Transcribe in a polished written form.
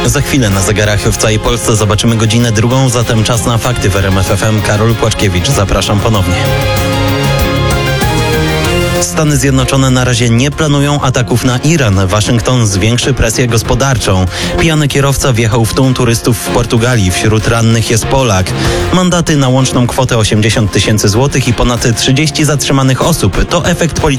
Za chwilę na zegarach w całej Polsce zobaczymy godzinę 2, zatem czas na fakty w RMF FM. Karol Płaczkiewicz, zapraszam ponownie. Stany Zjednoczone na razie nie planują ataków na Iran. Waszyngton zwiększy presję gospodarczą. Pijany kierowca wjechał w tłum turystów w Portugalii. Wśród rannych jest Polak. Mandaty na łączną kwotę 80 000 złotych i ponad 30 zatrzymanych osób to efekt